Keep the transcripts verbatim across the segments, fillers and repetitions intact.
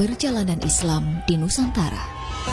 Perjalanan Islam di Nusantara.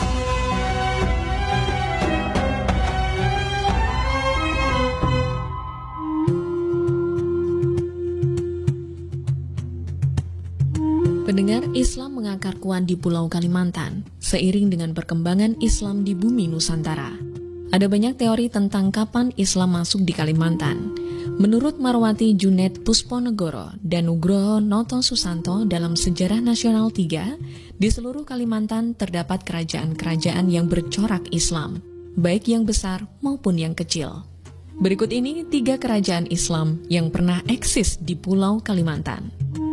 Pendengar, Islam mengakar kuat di Pulau Kalimantan, seiring dengan perkembangan Islam di bumi Nusantara. Ada banyak teori tentang kapan Islam masuk di Kalimantan. Menurut Marwati Junet Pusponegoro dan Nugroho Noto Susanto dalam Sejarah Nasional tiga, di seluruh Kalimantan terdapat kerajaan-kerajaan yang bercorak Islam, baik yang besar maupun yang kecil. Berikut ini tiga kerajaan Islam yang pernah eksis di Pulau Kalimantan.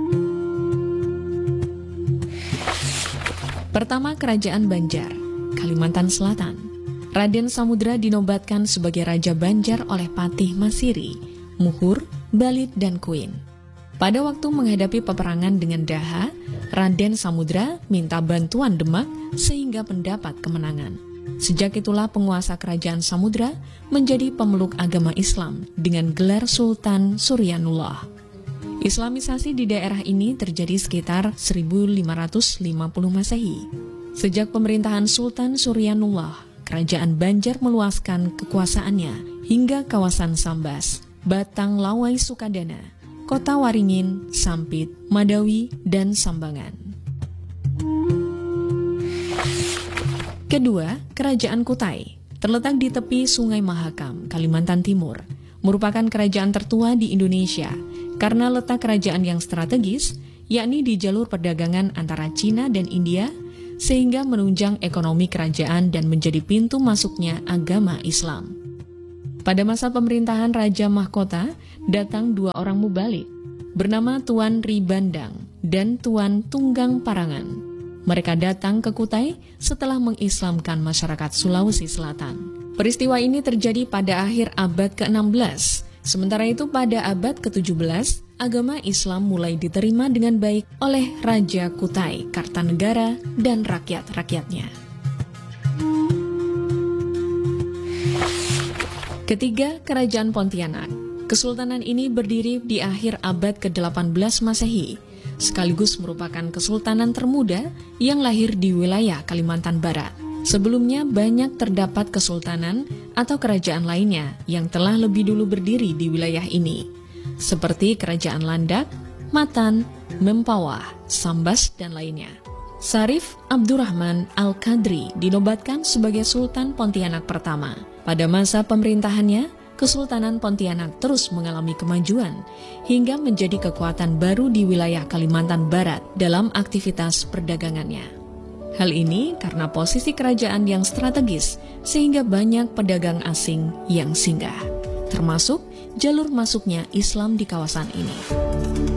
Pertama, Kerajaan Banjar, Kalimantan Selatan. Raden Samudra dinobatkan sebagai Raja Banjar oleh Patih Masiri, Muhur, Balit, dan Kuin. Pada waktu menghadapi peperangan dengan Daha, Raden Samudra minta bantuan Demak sehingga mendapat kemenangan. Sejak itulah penguasa Kerajaan Samudra menjadi pemeluk agama Islam dengan gelar Sultan Suryanullah. Islamisasi di daerah ini terjadi sekitar seribu lima ratus lima puluh Masehi. Sejak pemerintahan Sultan Suryanullah, Kerajaan Banjar meluaskan kekuasaannya hingga kawasan Sambas, Batang Lawai Sukadana, Kota Waringin, Sampit, Madawi, dan Sambangan. Kedua, Kerajaan Kutai, terletak di tepi Sungai Mahakam, Kalimantan Timur, merupakan kerajaan tertua di Indonesia karena letak kerajaan yang strategis, yakni di jalur perdagangan antara Cina dan India, sehingga menunjang ekonomi kerajaan dan menjadi pintu masuknya agama Islam. Pada masa pemerintahan Raja Mahkota, datang dua orang mubalik, bernama Tuan Ribandang dan Tuan Tunggang Parangan. Mereka datang ke Kutai setelah mengislamkan masyarakat Sulawesi Selatan. Peristiwa ini terjadi pada akhir abad ke enam belas. Sementara itu pada abad ke tujuh belas, agama Islam mulai diterima dengan baik oleh Raja Kutai, Kartanegara, dan rakyat-rakyatnya. Ketiga, Kerajaan Pontianak. Kesultanan ini berdiri di akhir abad ke delapan belas Masehi, sekaligus merupakan kesultanan termuda yang lahir di wilayah Kalimantan Barat. Sebelumnya banyak terdapat kesultanan atau kerajaan lainnya yang telah lebih dulu berdiri di wilayah ini, seperti Kerajaan Landak, Matan, Mempawah, Sambas, dan lainnya. Sarif Abdurrahman Al-Qadri dinobatkan sebagai Sultan Pontianak pertama. Pada masa pemerintahannya, Kesultanan Pontianak terus mengalami kemajuan hingga menjadi kekuatan baru di wilayah Kalimantan Barat dalam aktivitas perdagangannya. Hal ini karena posisi kerajaan yang strategis sehingga banyak pedagang asing yang singgah, termasuk jalur masuknya Islam di kawasan ini.